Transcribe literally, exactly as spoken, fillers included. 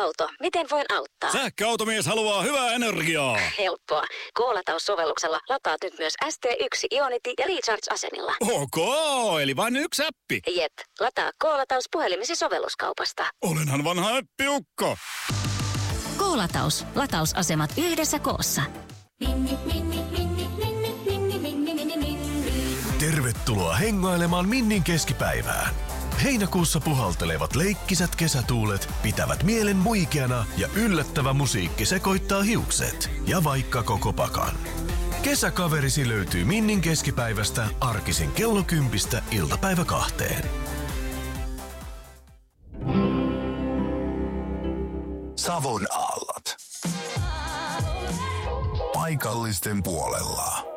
Sähköauto. Miten voin auttaa? Sähköautomies haluaa hyvää energiaa. Helppoa. K-lataussovelluksella lataat nyt myös S T yksi Ionity ja Recharge-asenilla. Ok, eli vain yksi appi. Jep. Lataa K-lataus puhelimesi sovelluskaupasta. Olenhan vanha appiukko. K-lataus. Latausasemat yhdessä koossa. Tervetuloa hengailemaan Minnin keskipäivään. Heinäkuussa puhaltelevat leikkisät kesätuulet pitävät mielen muikeana ja yllättävä musiikki sekoittaa hiukset ja vaikka koko pakan. Kesäkaverisi löytyy Minnin keskipäivästä arkisin kello kympistä iltapäivä kahteen. Savon aallot. Paikallisten puolella.